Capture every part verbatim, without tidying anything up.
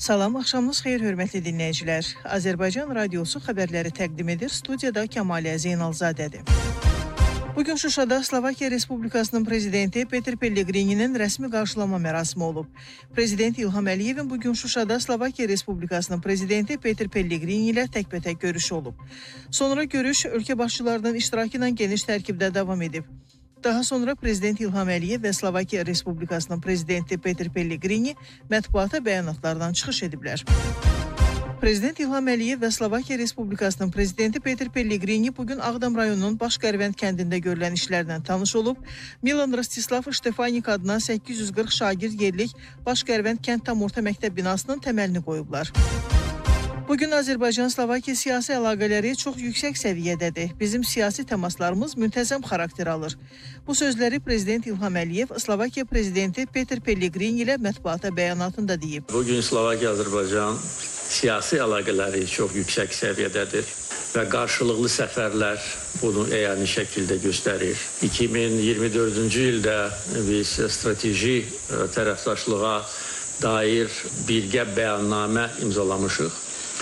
Salam, axşamınız xeyir, hörmətli dinləyicilər. Azərbaycan Radiosu xəbərləri təqdim edir. Studiyada Kəmaliyə Zeynalzadədir. Bugün Şuşada Slovakiya Respublikasının prezidenti Peter Pellegrininin rəsmi qarşılama mərasimi olub. Prezident İlham Əliyevin bugün Şuşada Slovakiya Respublikasının prezidenti Peter Pellegrini ilə təkbətək görüşü olub. Sonra görüş ölkə başçılarının iştirakı ilə geniş tərkibdə davam edib. Daha sonra Prezident İlham Əliyev və Slovakiya Respublikasının prezidenti Peter Pellegrini mətbuata bəyanatlardan çıxış ediblər. Prezident İlham Əliyev və Slovakiya Respublikasının prezidenti Peter Pellegrini bugün Ağdam rayonunun Başqərvənd kəndində görülən işlərlə tanış olub. Milan Rostislav Ştefanik adına səkkiz yüz qırx şagird yerlik Başqərvənd kənd tam orta məktəb binasının təməlini qoyublar. Bugün Azərbaycan-Slovakiya siyasi əlaqələri çox yüksək səviyyədədir. Bizim siyasi təmaslarımız müntəzəm xarakter alır. Bu sözləri Prezident İlham Əliyev Slovakiya prezidenti Peter Pellegrini ilə mətbuata bəyanatında deyib. Bugün Slovakiya-Azərbaycan siyasi əlaqələri çox yüksək səviyyədədir və qarşılıqlı səfərlər bunu əyani şəkildə göstərir. iki min iyirmi dördüncü ildə biz strateji tərəfdaşlığa dair birgə bəyannamə imzalamışıq.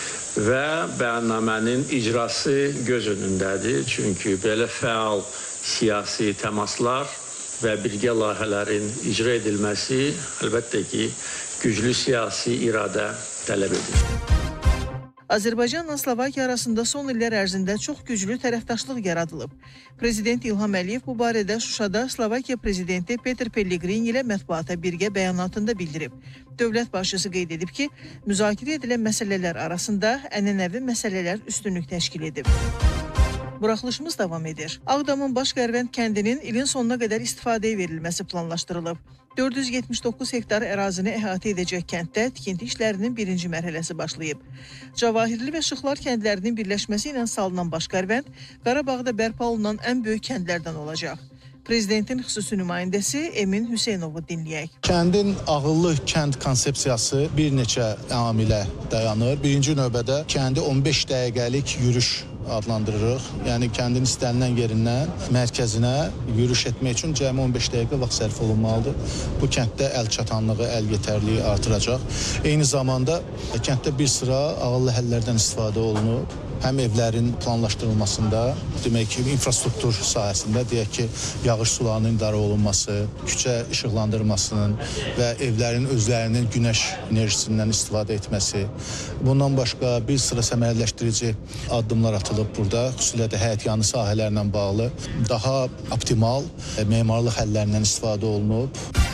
Və bəyannamənin icrası göz önündədir. Çünki belə fəal siyasi təmaslar və birgə layihələrin icra edilməsi əlbəttə ki, güclü siyasi iradə tələb edir. Azərbaycanla Slovakiya arasında son illər ərzində çox güclü tərəfdaşlıq yaradılıb. Prezident İlham Əliyev bu barədə Şuşada Slovakiya prezidenti Peter Pellegrini ilə mətbuata birgə bəyanatında bildirib. Dövlət başçısı qeyd edib ki, müzakirə edilən məsələlər arasında ənənəvi məsələlər üstünlük təşkil edib. Buraxılışımız davam edir. Ağdamın Başqərvənd kəndinin ilin sonuna qədər istifadəyə verilməsi planlaşdırılıb. dörd yüz yetmiş doqquz hektar ərazini əhatə edəcək kənddə tikinti işlərinin birinci mərhələsi başlayıb. Cavahirli və Şıxlar kəndlərinin birləşməsi ilə salınan Başqərvənd, Qarabağda bərpa olunan ən böyük kəndlərdən olacaq. Prezidentin xüsusi nümayəndəsi Emin Hüseynovu dinləyək. Kəndin ağıllı kənd konsepsiyası bir neçə amilə dayanır. Birinci növbədə kəndi on beş dəqiqəlik yürüş adlandırırıq. Yəni kəndin istənilən yerindən mərkəzinə yürüş etmək üçün cəmi on beş dəqiqə vaxt sərf olunmalıdır. Bu kənddə əl çatanlığı, əl yetərliyi artıracaq. Eyni zamanda kənddə bir sıra ağıllı həllərdən istifadə olunub. Həm evlərin planlaşdırılmasında, demək ki, infrastruktur sahəsində, deyək ki, yağış sularının idarə olunması, küçə işıqlandırmasının və evlərin özlərinin günəş enerjisindən istifadə etməsi. Bundan başqa bir sıra səmərələşdirici addımlar atılıb burada. Xüsusilə də həyətyanı sahələrlə bağlı daha optimal memarlıq həllərindən istifadə olunub.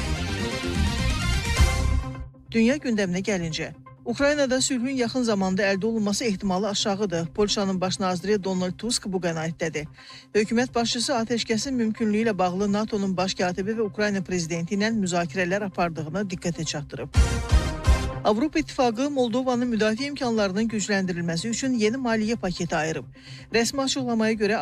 Dünya gündəminə gəlincə, Ukraynada sülhün yaxın zamanda əldə olunması ehtimalı aşağıdır. Polşanın baş naziri Donald Tusk bu qənaətdədir. Hökumət başçısı atəşkəsin mümkünlüyü ilə bağlı NATO'nun baş katibi və Ukrayna prezidenti ilə müzakirələr apardığını diqqətə çatdırıb. Avropa İttifaqı Moldovanın müdafiə imkanlarının gücləndirilməsi üçün yeni maliyyə paketi ayırıb. Rəsmi açıqlamaya görə